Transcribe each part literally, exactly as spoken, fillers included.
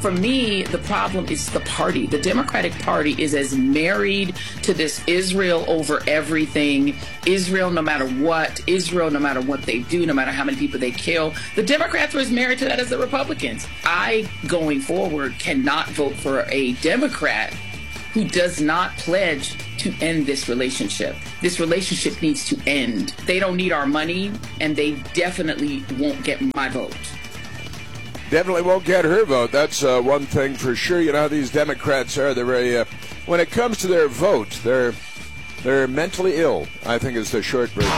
For me, the problem is the party. The Democratic Party is as married to this Israel over everything, Israel no matter what, Israel no matter what they do, no matter how many people they kill. The Democrats are as married to that as the Republicans. I, going forward, cannot vote for a Democrat who does not pledge to end this relationship. This relationship needs to end. They don't need our money, and they definitely won't get my vote. Definitely won't get her vote. That's uh, one thing for sure. You know how these Democrats are. They're very, uh, when it comes to their vote, they're they're mentally ill, I think is the short version.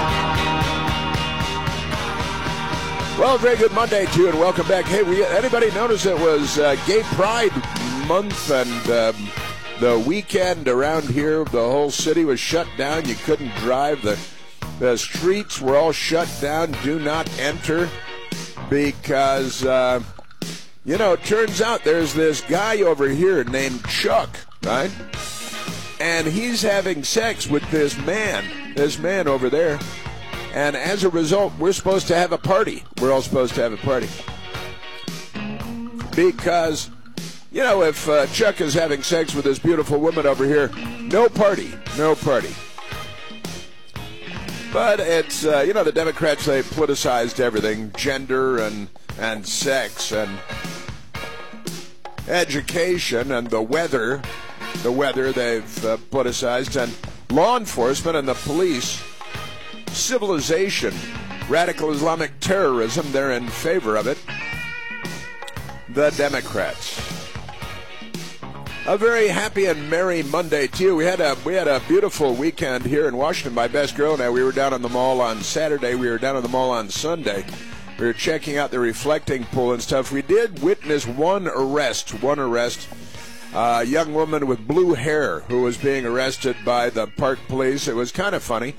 Well, very good Monday to you, and welcome back. Hey, we, anybody notice it was uh, Gay Pride Month, and um, the weekend around here, the whole city was shut down. You couldn't drive. The, the streets were all shut down. Do not enter because... Uh, You know, it turns out there's this guy over here named Chuck, right? And he's having sex with this man, this man over there. And as a result, we're supposed to have a party. We're all supposed to have a party. Because, you know, if uh, Chuck is having sex with this beautiful woman over here, no party, no party. But it's, uh, you know, the Democrats, they politicized everything, gender and, and sex and education and the weather. The weather they've uh, politicized, and law enforcement and the police, civilization, radical Islamic terrorism, they're in favor of it. The Democrats. A very happy and merry Monday to you. We had a we had a beautiful weekend here in Washington. My best girl and I, we were down on the mall on Saturday. We were down on the mall on Sunday. We were checking out the reflecting pool and stuff. We did witness one arrest, one arrest. Uh, a young woman with blue hair who was being arrested by the park police. It was kind of funny.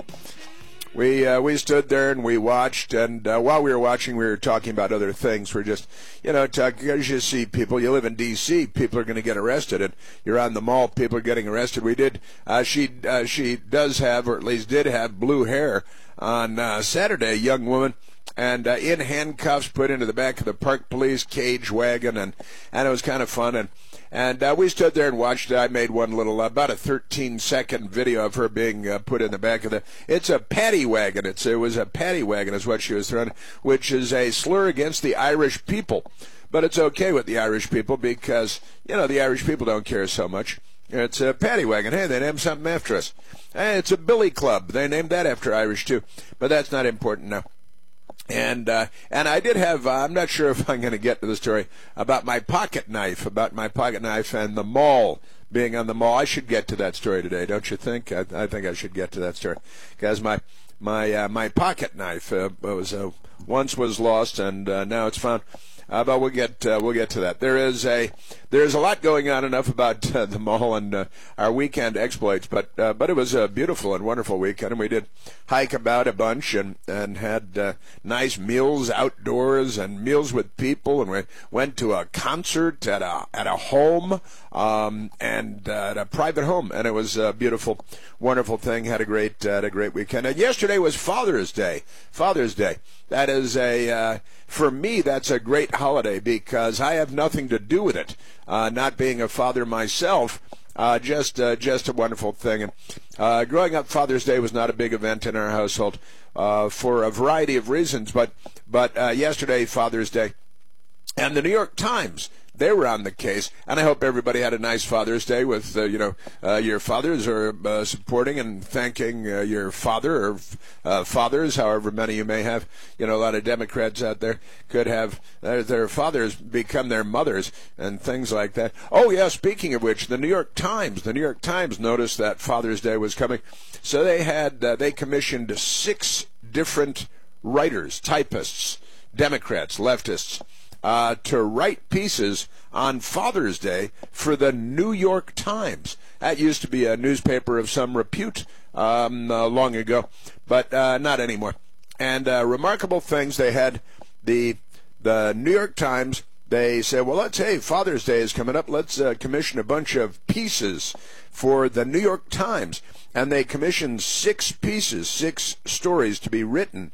We uh, we stood there and we watched, and uh, while we were watching, we were talking about other things. We're just, you know, talking, as you see people, you live in D C, people are going to get arrested, and you're on the mall, people are getting arrested. We did, uh, she uh, she does have, or at least did have, blue hair on uh, Saturday, a young woman. And uh, in handcuffs, put into the back of the park police cage wagon, and, and it was kind of fun. And and uh, we stood there and watched it. I made one little, uh, about a thirteen-second video of her being uh, put in the back of the. It's a paddy wagon. It's it was a paddy wagon, is what she was throwing, which is a slur against the Irish people. But it's okay with the Irish people because, you know, the Irish people don't care so much. It's a paddy wagon. Hey, they named something after us. Hey, it's a billy club. They named that after Irish too. But that's not important now. And uh, and I did have, uh, I'm not sure if I'm going to get to the story about my pocket knife, about my pocket knife and the mall, being on the mall. I should get to that story today, don't you think? I, I think I should get to that story. Because my my uh, my pocket knife uh, was uh, once was lost, and uh, now it's found. Uh, but we'll get uh, we'll get to that. There is a there's a lot going on. Enough about uh, the mall and uh, our weekend exploits, but uh, but it was a beautiful and wonderful weekend, and we did hike about a bunch and and had uh, nice meals outdoors and meals with people, and we went to a concert at a at a home um, and uh, at a private home, and it was a beautiful, wonderful thing. Had a great uh, had a great weekend. And yesterday was Father's Day. Father's Day. That is a, uh, for me, that's a great holiday because I have nothing to do with it. Uh, not being a father myself, uh, just, uh, just a wonderful thing. And, uh, growing up, Father's Day was not a big event in our household, uh, for a variety of reasons. But, but, uh, yesterday, Father's Day, and the New York Times, they were on the case, and I hope everybody had a nice Father's Day with, uh, you know, uh, your fathers are uh, supporting and thanking uh, your father or uh, fathers, however many you may have. You know, a lot of Democrats out there could have uh, their fathers become their mothers and things like that. Oh, yeah, speaking of which, the New York Times, the New York Times noticed that Father's Day was coming, so they had, uh, they commissioned six different writers, typists, Democrats, leftists, Uh, to write pieces on Father's Day for the New York Times. That used to be a newspaper of some repute um, uh, long ago, but uh, not anymore. And uh, remarkable things. They had the the New York Times. They said, well, let's, hey, Father's Day is coming up. Let's uh, commission a bunch of pieces for the New York Times. And they commissioned six pieces, six stories to be written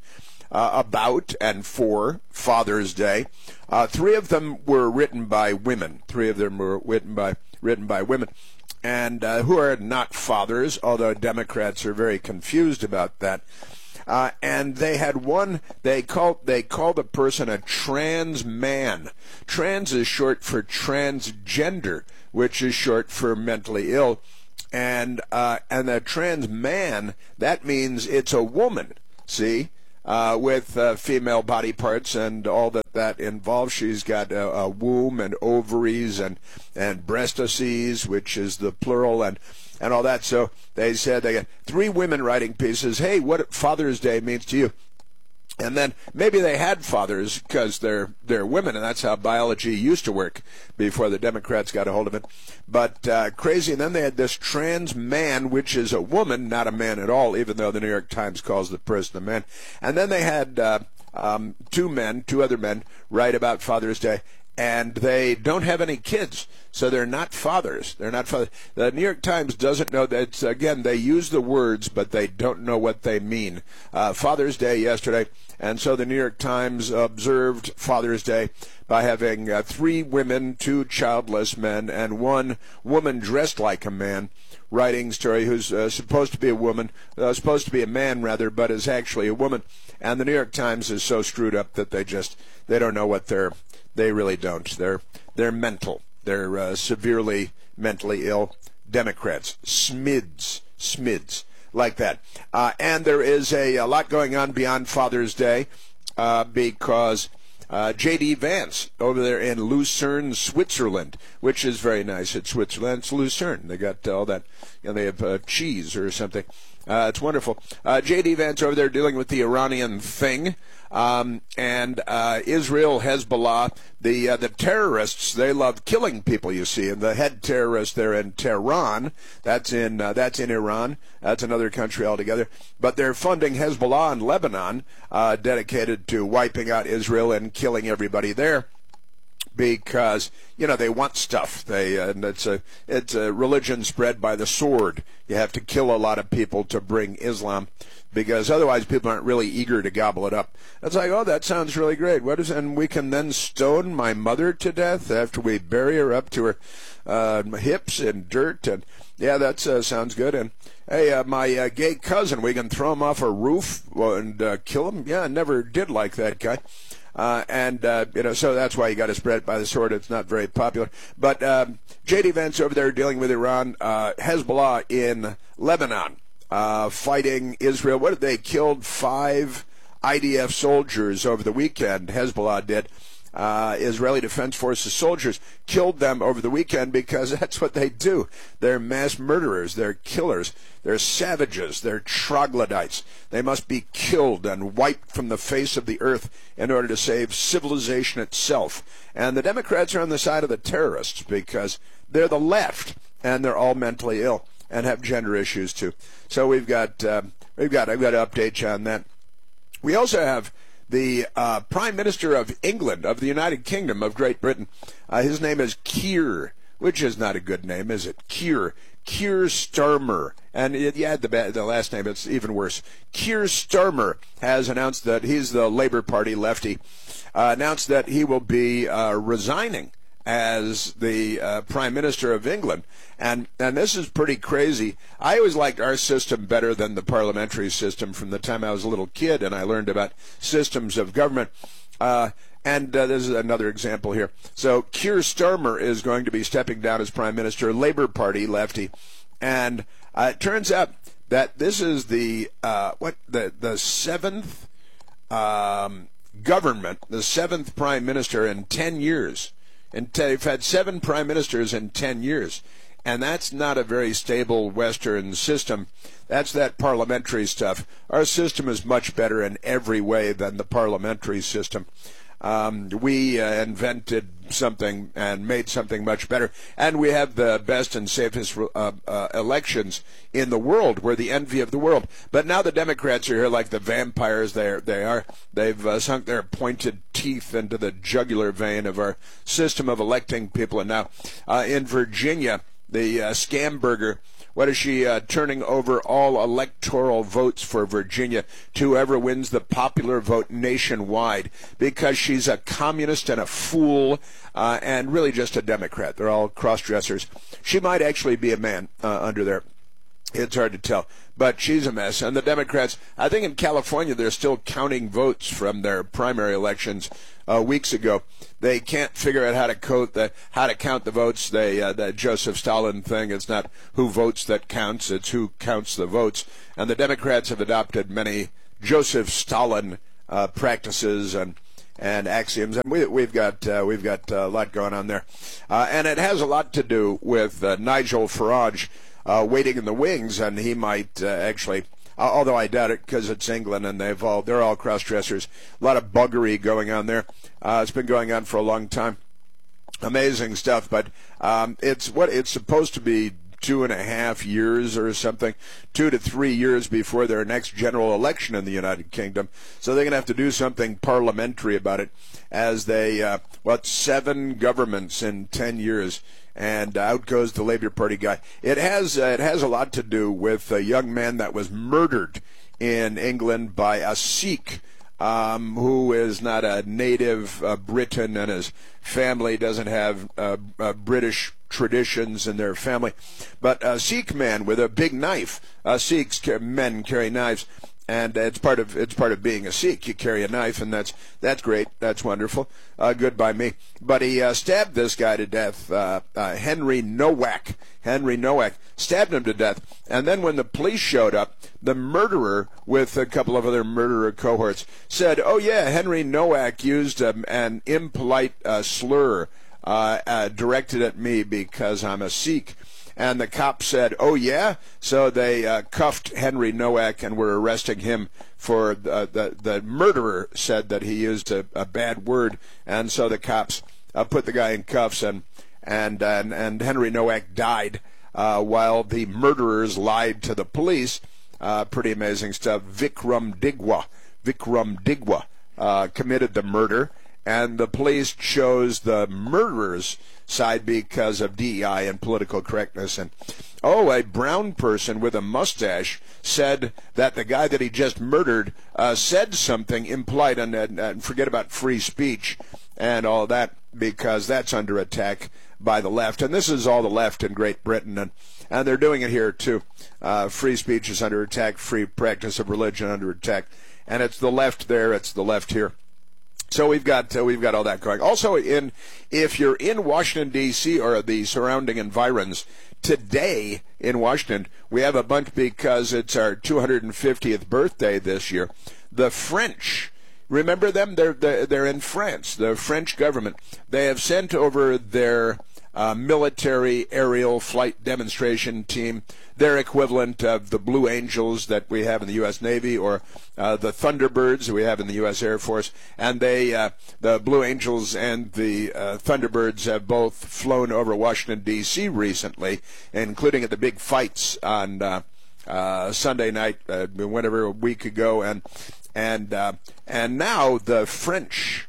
uh, about and for Father's Day. Uh, three of them were written by women. Three of them were written by written by women, and uh, who are not fathers, although Democrats are very confused about that. Uh, and they had one, they called, they called a person a trans man. Trans is short for transgender, which is short for mentally ill. And, uh, and the trans man, that means it's a woman, see, uh, with uh, female body parts and all that that involves. She's got a, a womb and ovaries and, and breastises, which is the plural, and and all that. So they said they got three women writing pieces. Hey, what Father's Day means to you? And then maybe they had fathers because they're they're women, and that's how biology used to work before the Democrats got a hold of it. But uh, crazy. And then they had this trans man, which is a woman, not a man at all, even though the New York Times calls the person a man. And then they had uh, um, two men, two other men, write about Father's Day. And they don't have any kids, so they're not fathers. They're not fathers. The New York Times doesn't know that. Again, they use the words, but they don't know what they mean. Uh, Father's Day yesterday, and so the New York Times observed Father's Day by having uh, three women, two childless men, and one woman dressed like a man writing story who's uh, supposed to be a woman, uh, supposed to be a man rather, but is actually a woman. And the New York Times is so screwed up that they just they don't know what they're. They really don't. They're they're mental. They're uh, severely mentally ill Democrats. Smids, smids, like that. Uh, and there is a, a lot going on beyond Father's Day uh, because uh, J D. Vance over there in Lucerne, Switzerland, which is very nice. It's Switzerland. It's Lucerne. They got all that. You know, they have uh, cheese or something. Uh, it's wonderful. Uh, J D. Vance over there dealing with the Iranian thing. Um, and uh, Israel, Hezbollah, the uh, the terrorists, they love killing people, you see. And the head terrorist there in Tehran, that's in uh, that's in Iran. That's another country altogether. But they're funding Hezbollah in Lebanon, uh, dedicated to wiping out Israel and killing everybody there. Because, you know, they want stuff. They uh, and it's a it's a religion spread by the sword. You have to kill a lot of people to bring Islam, because otherwise people aren't really eager to gobble it up. It's like, oh, that sounds really great. What is? And we can then stone my mother to death after we bury her up to her uh, hips in dirt. And yeah, that uh, sounds good. And hey, uh, my uh, gay cousin, we can throw him off a roof and uh, kill him. Yeah, I never did like that guy. Uh, and, uh, you know, so that's why you got to spread it by the sword. It's not very popular. But um, J D. Vance over there dealing with Iran, uh, Hezbollah in Lebanon, uh, fighting Israel. What did they? Killed five I D F soldiers over the weekend. Hezbollah did. Uh, Israeli Defense Forces soldiers killed them over the weekend because that's what they do. They're mass murderers. They're killers. They're savages. They're troglodytes. They must be killed and wiped from the face of the earth in order to save civilization itself. And the Democrats are on the side of the terrorists because they're the left and they're all mentally ill and have gender issues too. So we've got uh, we've got I've got to update you on that. We also have the uh, Prime Minister of England, of the United Kingdom, of Great Britain. Uh, his name is Keir, which is not a good name, is it? Keir. Keir Starmer. And it, you add the, the last name, it's even worse. Keir Starmer has announced that he's the Labour Party lefty, uh, announced that he will be uh, resigning as the uh, Prime Minister of England. And and this is pretty crazy. I always liked our system better than the parliamentary system from the time I was a little kid and I learned about systems of government. Uh, and uh, this is another example here. So Keir Starmer is going to be stepping down as Prime Minister, Labour Party lefty. And uh, it turns out that this is the uh, what the the seventh um, government, the seventh Prime Minister in ten years. And they've had seven prime ministers in ten years. And that's not a very stable Western system. That's that parliamentary stuff. Our system is much better in every way than the parliamentary system. Um, we uh, invented something and made something much better. And we have the best and safest uh, uh, elections in the world. We're the envy of the world. But now the Democrats are here like the vampires they are. They are. They've uh, sunk their pointed teeth into the jugular vein of our system of electing people. And now uh, in Virginia, the uh, Scamberger What is she uh, turning over all electoral votes for Virginia to whoever wins the popular vote nationwide because she's a communist and a fool uh, and really just a Democrat. They're all cross-dressers. She might actually be a man uh, under there. It's hard to tell, but she's a mess. And the Democrats, I think in California, they're still counting votes from their primary elections uh, weeks ago. They can't figure out how to count the how to count the votes. They uh, that Joseph Stalin thing. It's not who votes that counts; it's who counts the votes. And the Democrats have adopted many Joseph Stalin uh, practices and. and axioms, and we, we've got uh, we've got a lot going on there, uh, and it has a lot to do with uh, Nigel Farage uh, waiting in the wings, and he might uh, actually, uh, although I doubt it because it's England and they've all they're all cross-dressers, a lot of buggery going on there. Uh, it's been going on for a long time, amazing stuff, but um, it's what it's supposed to be. Two and a half years or something, two to three years before their next general election in the United Kingdom. So they're going to have to do something parliamentary about it as they, uh, what, seven governments in ten years. And out goes the Labour Party guy. It has, uh, it has a lot to do with a young man that was murdered in England by a Sikh Um, who is not a native uh, Briton, and his family doesn't have uh, uh, British traditions in their family. But a Sikh man with a big knife. Uh, Sikhs, men carry knives, and it's part of it's part of being a Sikh. You carry a knife, and that's that's great. That's wonderful. Uh, good by me. But he uh, stabbed this guy to death. Uh, uh, Henry Nowak. Henry Nowak stabbed him to death. And then when the police showed up, the murderer, with a couple of other murderer cohorts, said, "Oh yeah, Henry Nowak used um, an impolite uh, slur uh, uh, directed at me because I'm a Sikh." And the cop said, "Oh, yeah?" So they uh, cuffed Henry Nowak and were arresting him for uh, the the murderer said that he used a, a bad word. And so the cops uh, put the guy in cuffs, and and and, and Henry Nowak died uh, while the murderers lied to the police. Uh, pretty amazing stuff. Vikram Digwa, Vikram Digwa uh, committed the murder, and the police chose the murderer's side because of D E I and political correctness. And oh, a brown person with a mustache said that the guy that he just murdered uh, said something impolite, and, and, and forget about free speech and all that, because that's under attack by the left. And this is all the left in Great Britain, and, and they're doing it here too. Uh, free speech is under attack, free practice of religion under attack, and it's the left there, it's the left here. So we've got uh, we've got all that going. Also, in if you're in Washington D C or the surrounding environs today in Washington, we have a bunch because it's our two hundred fiftieth birthday this year. The French, remember them? They're they're, they're in France. The French government, they have sent over their uh, military aerial flight demonstration team, their equivalent of the Blue Angels that we have in the U S Navy, or uh, the Thunderbirds that we have in the U S Air Force. And they, uh, the Blue Angels and the uh, Thunderbirds have both flown over Washington, D C recently, including at the big fights on uh, uh, Sunday night, uh, whenever a week ago. And and uh, and now the French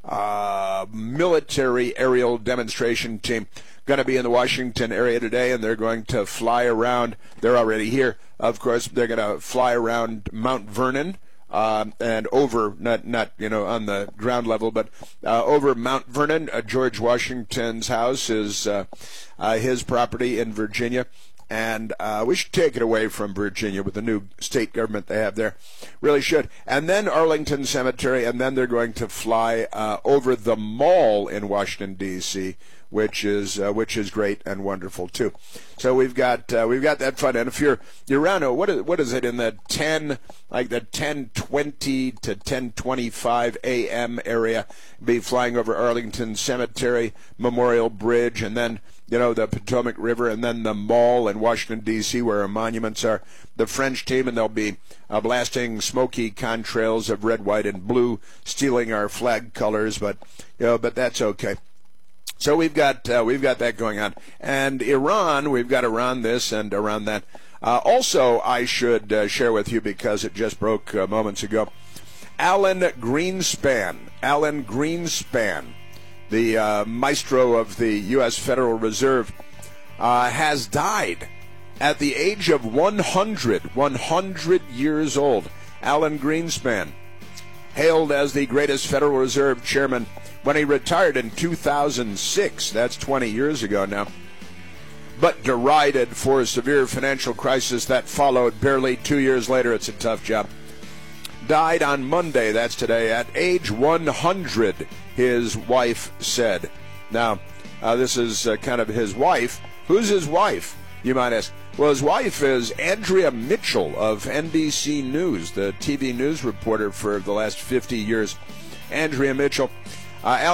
uh, military aerial demonstration team going to be in the Washington area today, and they're going to fly around. They're already here, of course. They're going to fly around Mount Vernon uh, and over, not not you know on the ground level, but uh, over Mount Vernon. Uh, George Washington's house is uh, uh, his property in Virginia. And uh, we should take it away from Virginia with the new state government they have there. Really should. And then Arlington Cemetery, and then they're going to fly uh, over the mall in Washington, D C, which is uh, which is great and wonderful too. So we've got uh, we've got that fun. And if you're you're around, oh, what is what is it in the ten like the ten twenty to ten twenty-five a m area? Be flying over Arlington Cemetery, Memorial Bridge, and then you know the Potomac River, and then the mall in Washington D C where our monuments are. The French team, and they'll be uh, blasting smoky contrails of red, white, and blue, stealing our flag colors. But you know, but that's okay. So we've got uh, we've got that going on, and Iran, we've got Iran this and around that. Uh, also, I should uh, share with you because it just broke uh, moments ago. Alan Greenspan, Alan Greenspan, the uh, maestro of the U S Federal Reserve, uh, has died. at the age of one hundred, one hundred years old. Alan Greenspan, hailed as the greatest Federal Reserve chairman when he retired in two thousand six. That's twenty years ago now. But derided for a severe financial crisis that followed barely two years later. It's a tough job. Died on Monday, that's today, at age one hundred, his wife said. Now, uh, this is uh, kind of his wife. Who's his wife, you might ask? Well, his wife is Andrea Mitchell of N B C News, the T V news reporter for the last fifty years. Andrea Mitchell. Uh,